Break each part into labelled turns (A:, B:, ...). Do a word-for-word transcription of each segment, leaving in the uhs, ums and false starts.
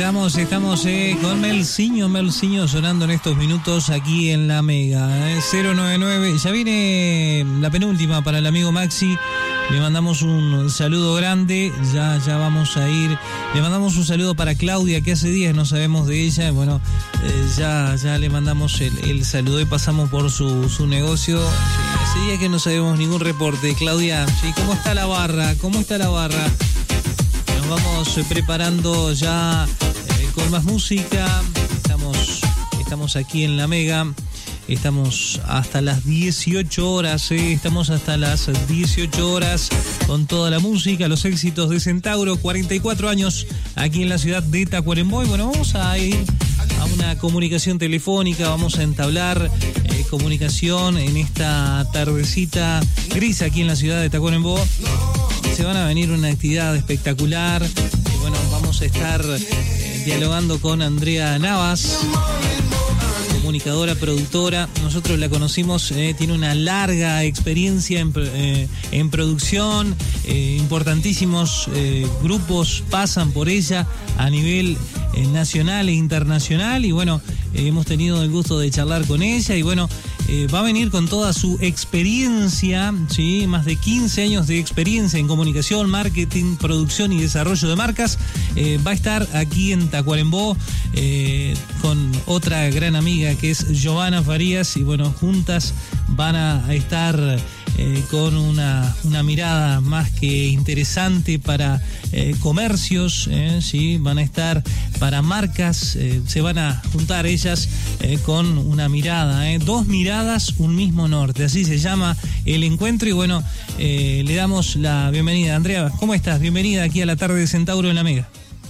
A: estamos, estamos eh, con Melciño, Melciño sonando en estos minutos aquí en La Mega. Eh, cero nueve nueve, ya viene la penúltima para el amigo Maxi. Le mandamos un saludo grande, ya, ya vamos a ir. Le mandamos un saludo para Claudia, que hace días no sabemos de ella. Bueno, eh, ya, ya le mandamos el, el saludo y pasamos por su, su negocio. Sí, hace días que no sabemos ningún reporte. Claudia, sí, ¿cómo está la barra? ¿Cómo está la barra? Nos vamos preparando ya eh, con más música. Estamos, estamos aquí en La Mega. Estamos hasta las dieciocho horas, ¿eh? Estamos hasta las dieciocho horas con toda la música, los éxitos de Centauro, cuarenta y cuatro años aquí en la ciudad de Tacuarembó. Y bueno, vamos a ir a una comunicación telefónica, vamos a entablar eh, comunicación en esta tardecita gris aquí en la ciudad de Tacuarembó. Se van a venir una actividad espectacular. Y bueno, vamos a estar eh, dialogando con Andrea Navas, comunicadora, productora. Nosotros la conocimos, eh, tiene una larga experiencia en, eh, en producción, eh, importantísimos eh, grupos pasan por ella a nivel eh, nacional e internacional, y bueno, eh, hemos tenido el gusto de charlar con ella, y bueno, eh, va a venir con toda su experiencia, ¿sí? Más de quince años de experiencia en comunicación, marketing, producción y desarrollo de marcas. Eh, va a estar aquí en Tacuarembó eh, con otra gran amiga que es Giovanna Farías, y bueno, juntas van a estar eh, con una, una mirada más que interesante para eh, comercios, eh, ¿sí? Van a estar para marcas, eh, se van a juntar ellas eh, con una mirada, eh, dos miradas, un mismo norte, así se llama el encuentro. Y bueno, eh, le damos la bienvenida. Andrea, ¿cómo estás? Bienvenida aquí a la tarde de Centauro en La Mega.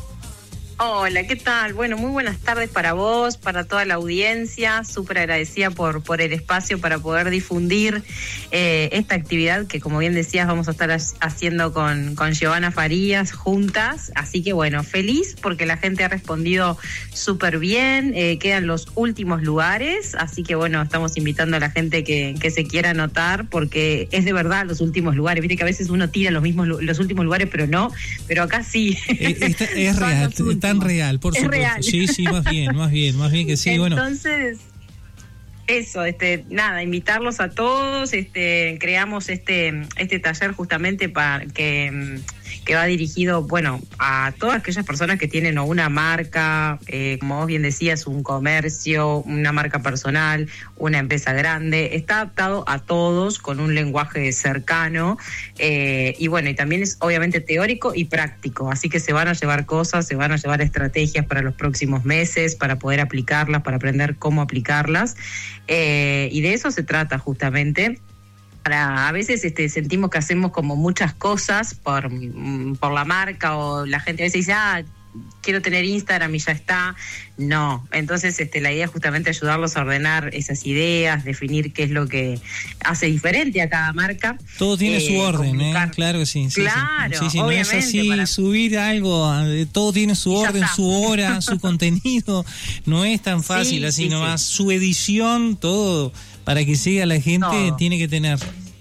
B: Hola, ¿qué tal? Bueno, muy buenas tardes para vos, para toda la audiencia. Súper agradecida por, por el espacio para poder difundir eh, esta actividad que, como bien decías, vamos a estar haciendo con, con Giovanna Farías juntas. Así que bueno, feliz porque la gente ha respondido súper bien. Eh, quedan los últimos lugares, así que bueno, estamos invitando a la gente que, que se quiera anotar, porque es de verdad los últimos lugares. Viste que a veces uno tira los mismos los últimos lugares, pero no, pero acá sí.
A: Eh, esta, es real. Tan real, por
B: es
A: supuesto.
B: Real.
A: Sí, sí, más bien, más bien, más bien que sí.
B: Entonces, bueno. Eso, este, nada, invitarlos a todos. Este, creamos este, este taller justamente para que, que va dirigido, bueno, a todas aquellas personas que tienen o una marca, eh, como vos bien decías, un comercio, una marca personal, una empresa grande. Está adaptado a todos con un lenguaje cercano, eh, y bueno, y también es obviamente teórico y práctico, así que se van a llevar cosas, se van a llevar estrategias para los próximos meses, para poder aplicarlas, para aprender cómo aplicarlas. Eh, y de eso se trata justamente. Para, a veces este, sentimos que hacemos como muchas cosas por, por la marca, o la gente a veces dice, ah, quiero tener Instagram y ya está. No, entonces este, la idea es justamente ayudarlos a ordenar esas ideas, definir qué es lo que hace diferente a cada marca.
A: Todo tiene eh, su orden, ¿eh? Claro que sí. sí
B: claro,
A: sí, sí, no es así para... subir algo, todo tiene su orden, su hora, su contenido. No es tan fácil sí, así sí, nomás. Sí. Su edición, todo, para que llegue a la gente, todo tiene que tener.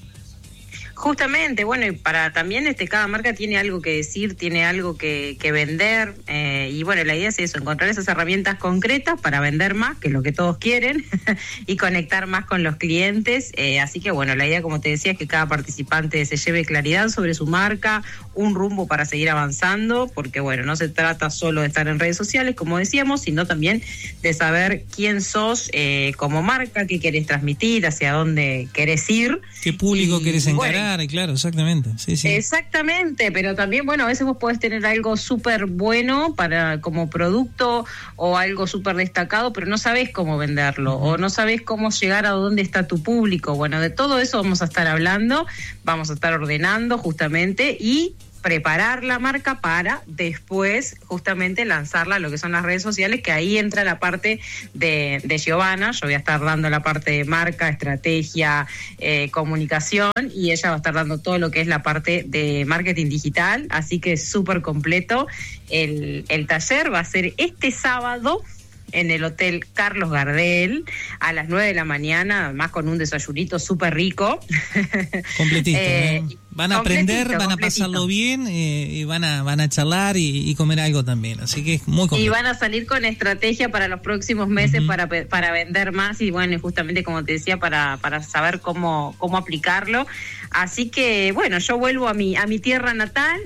B: Justamente, bueno, y para también este cada marca tiene algo que decir, tiene algo que, que vender, eh, y bueno, la idea es eso, encontrar esas herramientas concretas para vender más, que es lo que todos quieren, y conectar más con los clientes. Eh, así que bueno, la idea, como te decía, es que cada participante se lleve claridad sobre su marca, un rumbo para seguir avanzando, porque bueno, no se trata solo de estar en redes sociales, como decíamos, sino también de saber quién sos eh, como marca, qué querés transmitir, hacia dónde querés ir.
A: ¿Qué público
B: y,
A: querés encarar?
B: Bueno,
A: claro, exactamente. Sí, sí.
B: Exactamente, pero también, bueno, a veces vos podés tener algo súper bueno para como producto o algo súper destacado, pero no sabés cómo venderlo, uh-huh, o no sabés cómo llegar a dónde está tu público. Bueno, de todo eso vamos a estar hablando, vamos a estar ordenando justamente y preparar la marca para después justamente lanzarla a lo que son las redes sociales, que ahí entra la parte de, de Giovanna. Yo voy a estar dando la parte de marca, estrategia, eh, comunicación, y ella va a estar dando todo lo que es la parte de marketing digital, así que es súper completo. El, el taller va a ser este sábado en el Hotel Carlos Gardel a las nueve de la mañana, además con un desayunito súper rico.
A: Completito,
B: eh,
A: ¿eh? Van a aprender, van a pasarlo bien, eh, y van a van a charlar y, y comer algo también, así que es muy completo.
B: Y van a salir con estrategia para los próximos meses, uh-huh. para para vender más y bueno, justamente como te decía, para para saber cómo cómo aplicarlo. Así que bueno, yo vuelvo a mi a mi tierra natal,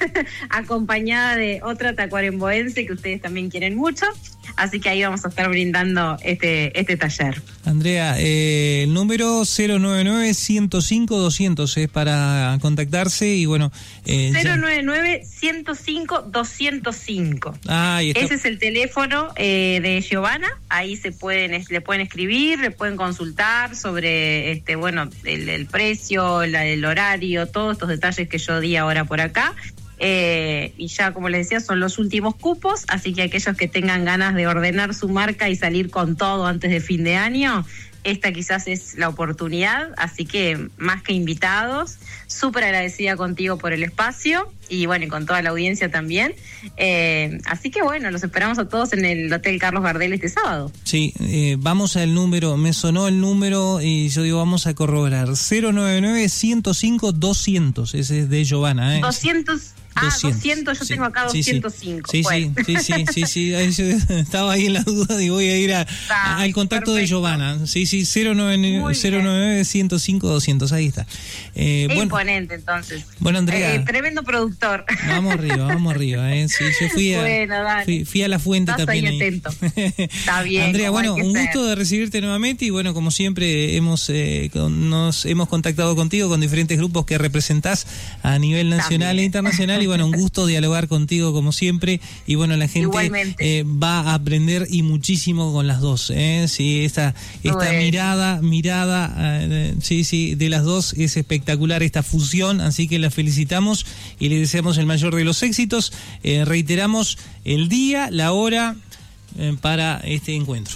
B: acompañada de otra tacuaremboense que ustedes también quieren mucho. Así que ahí vamos a estar brindando este este taller.
A: Andrea, eh, el número cero nueve nueve, ciento cinco, doscientos es para contactarse y bueno...
B: Eh, cero nueve nueve, ciento cinco, doscientos cinco.
A: Ah, ahí está.
B: Ese es el teléfono eh, de Giovanna. Ahí se pueden le pueden escribir, le pueden consultar sobre este bueno el, el precio, la, el horario, todos estos detalles que yo di ahora por acá. Eh, y ya como les decía son los últimos cupos, así que aquellos que tengan ganas de ordenar su marca y salir con todo antes de fin de año, esta quizás es la oportunidad, así que más que invitados, súper agradecida contigo por el espacio y bueno, y con toda la audiencia también, eh, así que bueno, los esperamos a todos en el Hotel Carlos Gardel este sábado.
A: Sí, eh, vamos al número, me sonó el número y yo digo vamos a corroborar, cero nueve nueve, ciento cinco, doscientos, ese es de Giovanna, ¿eh?
B: doscientos. Ah, doscientos, doscientos yo sí, tengo acá doscientos cinco.
A: Sí, sí, sí, sí, sí, sí, sí, sí, estaba ahí en la duda y voy a ir a, ah, al contacto perfecto. De Giovanna. Sí, sí, cero nueve nueve, ciento cinco, doscientos, ahí está.
B: Eh, bueno, imponente, entonces.
A: Bueno, Andrea.
B: Eh, tremendo productor.
A: Vamos arriba, vamos arriba. Eh. Sí, yo fui a, bueno, fui, fui a la fuente Estás también. Ahí
B: atento. Está bien.
A: Andrea, bueno, un
B: ser.
A: gusto de recibirte nuevamente y bueno, como siempre, hemos eh, con, nos hemos contactado contigo con diferentes grupos que representás a nivel nacional también. E internacional y bueno, un gusto dialogar contigo como siempre y bueno, la gente eh, va a aprender y muchísimo con las dos, ¿eh? Sí, esta, esta bueno. mirada, mirada, eh, sí, sí, de las dos es espectacular esta fusión, así que la felicitamos y le deseamos el mayor de los éxitos. Eh, reiteramos el día, la hora eh, para este encuentro.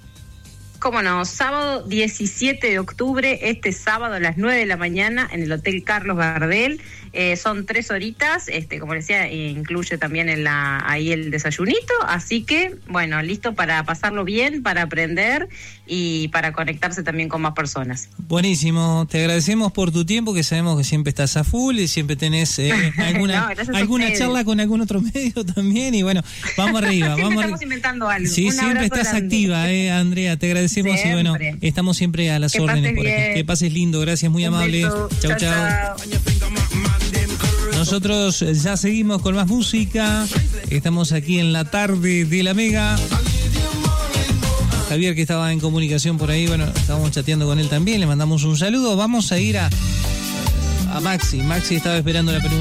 B: Cómo no, sábado diecisiete de octubre, este sábado a las nueve de la mañana en el Hotel Carlos Gardel. Eh, son tres horitas, este, como decía, incluye también en la, ahí el desayunito, así que, bueno, listo para pasarlo bien, para aprender y para conectarse también con más personas.
A: Buenísimo, te agradecemos por tu tiempo, que sabemos que siempre estás a full y siempre tenés eh, alguna, no, alguna charla con algún otro medio también y bueno, vamos arriba.
B: Siempre
A: vamos
B: estamos
A: arri-
B: inventando algo.
A: Sí,
B: Un
A: siempre estás grande. Activa, eh, Andrea, te agradecemos siempre. Y bueno, estamos siempre a las
B: que
A: órdenes por
B: bien.
A: aquí. Que pases lindo, gracias, muy
B: Un
A: amable.
B: Beso.
A: Chau, chau. chau. Nosotros ya seguimos con más música. Estamos aquí en la tarde de la Mega. Javier, que estaba en comunicación por ahí, bueno, estábamos chateando con él también, le mandamos un saludo. Vamos a ir a, a Maxi. Maxi estaba esperando la penúltima.